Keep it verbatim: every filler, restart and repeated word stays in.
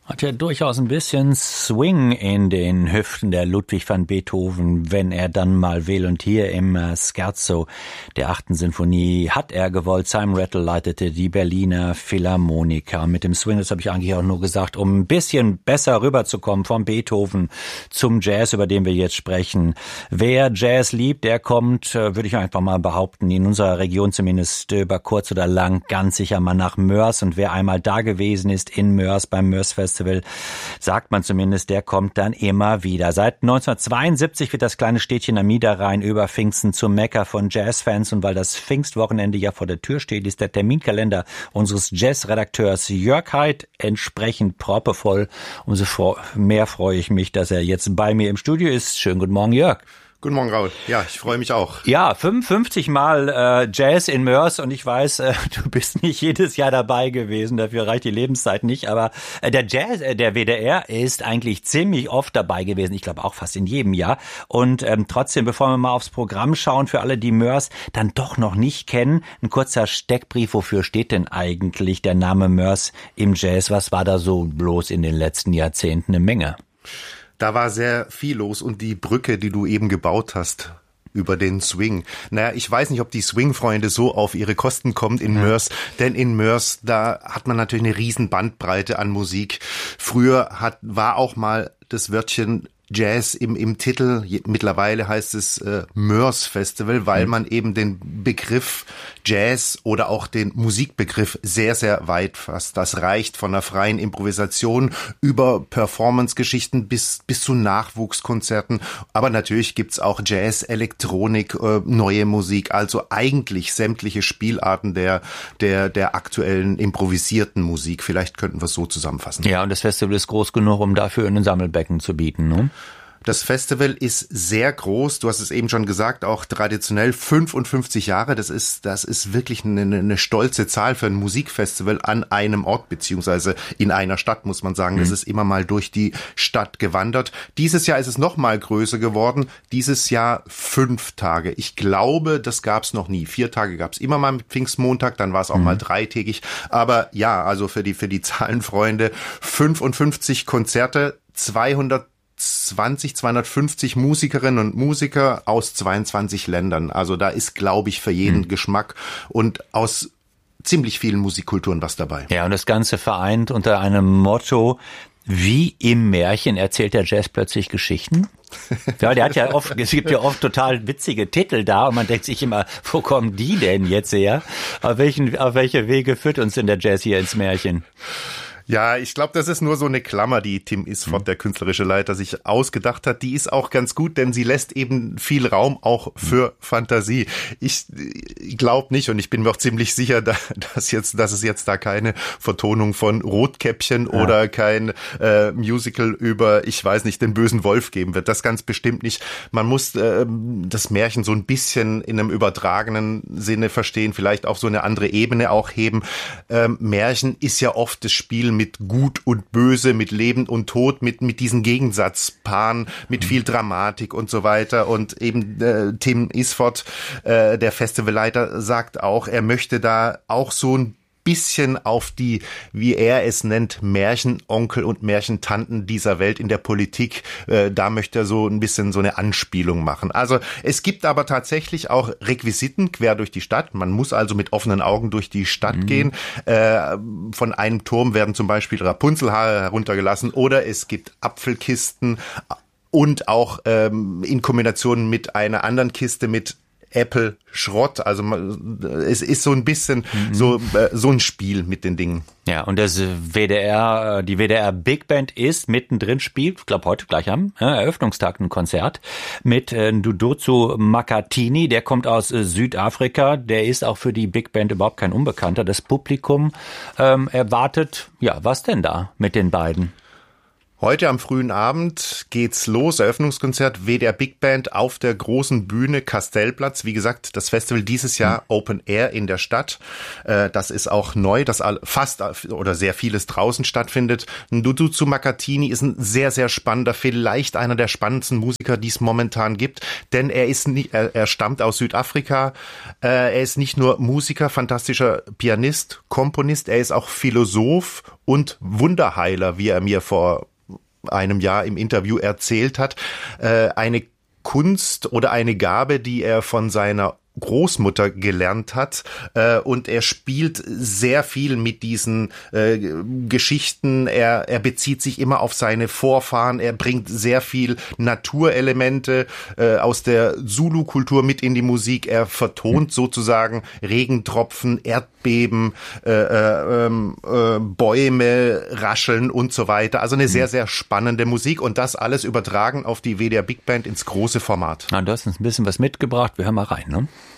Hat ja durchaus ein bisschen Swing in den Hüften der Ludwig van Beethoven, wenn er dann mal will. Und hier im Scherzo der achten Sinfonie hat er gewollt. Simon Rattle leitete die Berliner Philharmoniker. Mit dem Swing, das habe ich eigentlich auch nur gesagt, um ein bisschen besser rüberzukommen vom Beethoven zum Jazz, über den wir jetzt sprechen. Wer Jazz liebt, der kommt, würde ich einfach mal behaupten, in unserer Region zumindest über kurz oder lang ganz sicher mal nach Moers. Und wer einmal da gewesen ist in Moers beim Moers Festival, sagt man zumindest, der kommt dann immer wieder. Seit neunzehnhundertzweiundsiebzig wird das kleine Städtchen am Niederrhein über Pfingsten zum Mekka von Jazzfans. Und weil das Pfingstwochenende ja vor der Tür steht, ist der Terminkalender unseres Jazzredakteurs Jörg Heid entsprechend proppevoll. Umso mehr freue ich mich, dass er jetzt bei mir im Studio ist. Schönen guten Morgen, Jörg. Guten Morgen, Raul. Ja, ich freue mich auch. Ja, fünfundfünfzig Mal äh, Jazz in Moers und ich weiß, äh, du bist nicht jedes Jahr dabei gewesen, dafür reicht die Lebenszeit nicht, aber äh, der Jazz, äh, der W D R ist eigentlich ziemlich oft dabei gewesen, ich glaube auch fast in jedem Jahr. Und ähm, trotzdem, bevor wir mal aufs Programm schauen, für alle, die Moers dann doch noch nicht kennen, ein kurzer Steckbrief, wofür steht denn eigentlich der Name Moers im Jazz? Was war da so bloß in den letzten Jahrzehnten? Eine Menge. Da war sehr viel los und die Brücke, die du eben gebaut hast über den Swing. Naja, ich weiß nicht, ob die Swing-Freunde so auf ihre Kosten kommt in Moers, denn in Moers, da hat man natürlich eine riesen Bandbreite an Musik. Früher hat, war auch mal das Wörtchen Jazz im, im Titel. Mittlerweile heißt es äh, Moers Festival, weil man eben den Begriff Jazz oder auch den Musikbegriff sehr, sehr weit fasst. Das reicht von einer freien Improvisation über Performance-Geschichten bis, bis zu Nachwuchskonzerten. Aber natürlich gibt's auch Jazz, Elektronik, äh, neue Musik, also eigentlich sämtliche Spielarten der, der, der aktuellen improvisierten Musik. Vielleicht könnten wir es so zusammenfassen. Ja, und das Festival ist groß genug, um dafür ein Sammelbecken zu bieten, ne? Das Festival ist sehr groß. Du hast es eben schon gesagt, auch traditionell fünfundfünfzig Jahre. Das ist, das ist wirklich eine, eine stolze Zahl für ein Musikfestival an einem Ort, beziehungsweise in einer Stadt, muss man sagen. Das ist immer mal durch die Stadt gewandert. Dieses Jahr ist es noch mal größer geworden. Dieses Jahr fünf Tage. Ich glaube, das gab es noch nie. Vier Tage gab es immer mal mit Pfingstmontag, dann war es auch mhm. mal dreitägig. Aber ja, also für die, für die Zahlenfreunde, fünfundfünfzig Konzerte, zweihundertzwanzig, zweihundertfünfzig Musikerinnen und Musiker aus zweiundzwanzig Ländern. Also da ist, glaube ich, für jeden mhm. Geschmack und aus ziemlich vielen Musikkulturen was dabei. Ja, und das Ganze vereint unter einem Motto: Wie im Märchen erzählt der Jazz plötzlich Geschichten. Ja, der hat ja oft, es gibt ja oft total witzige Titel da und man denkt sich immer, wo kommen die denn jetzt her? Auf welchen, auf welche Wege führt uns denn der Jazz hier ins Märchen? Ja, ich glaube, das ist nur so eine Klammer, die Tim Isford, der künstlerische Leiter, sich ausgedacht hat. Die ist auch ganz gut, denn sie lässt eben viel Raum auch für Fantasie. Ich glaube nicht und ich bin mir auch ziemlich sicher, dass jetzt, dass es jetzt da keine Vertonung von Rotkäppchen ja. oder kein äh, Musical über, ich weiß nicht, den bösen Wolf geben wird. Das ganz bestimmt nicht. Man muss äh, das Märchen so ein bisschen in einem übertragenen Sinne verstehen, vielleicht auf so eine andere Ebene auch heben. Ähm, Märchen ist ja oft das Spiel mit Gut und Böse, mit Leben und Tod, mit mit diesen Gegensatzpaaren, mit viel Dramatik und so weiter. Und eben äh, Tim Isford, äh, der Festivalleiter, sagt auch, er möchte da auch so ein bisschen auf die, wie er es nennt, Märchenonkel und Märchentanten dieser Welt in der Politik, äh, da möchte er so ein bisschen so eine Anspielung machen. Also es gibt aber tatsächlich auch Requisiten quer durch die Stadt. Man muss also mit offenen Augen durch die Stadt mhm. gehen. Äh, von einem Turm werden zum Beispiel Rapunzelhaare heruntergelassen oder es gibt Apfelkisten und auch ähm, in Kombination mit einer anderen Kiste mit Apple Schrott, also es ist so ein bisschen mhm. so äh, so ein Spiel mit den Dingen. Ja, und das W D R, die W D R Big Band ist mittendrin, spielt, ich glaube heute gleich am ja, Eröffnungstag ein Konzert mit äh, Duduzu Makatini, der kommt aus äh, Südafrika, der ist auch für die Big Band überhaupt kein Unbekannter. Das Publikum ähm, erwartet, ja, was denn da mit den beiden? Heute am frühen Abend geht's los, Eröffnungskonzert W D R Big Band auf der großen Bühne Kastellplatz. Wie gesagt, das Festival dieses Jahr mhm. Open Air in der Stadt. Das ist auch neu, dass fast oder sehr vieles draußen stattfindet. Nduduzu Makatini ist ein sehr, sehr spannender, vielleicht einer der spannendsten Musiker, die es momentan gibt, denn er ist nicht, er, er stammt aus Südafrika. Er ist nicht nur Musiker, fantastischer Pianist, Komponist, er ist auch Philosoph und Wunderheiler, wie er mir vor einem Jahr im Interview erzählt hat, äh, eine Kunst oder eine Gabe, die er von seiner Großmutter gelernt hat, äh, und er spielt sehr viel mit diesen äh, Geschichten. Er, er bezieht sich immer auf seine Vorfahren. Er bringt sehr viel Naturelemente äh, aus der Zulu-Kultur mit in die Musik. Er vertont sozusagen Regentropfen, Erdbeben, äh, äh, äh, Bäume rascheln und so weiter. Also eine sehr, sehr spannende Musik und das alles übertragen auf die W D R Big Band ins große Format. Na, du hast uns ein bisschen was mitgebracht. Wir hören mal rein, ne?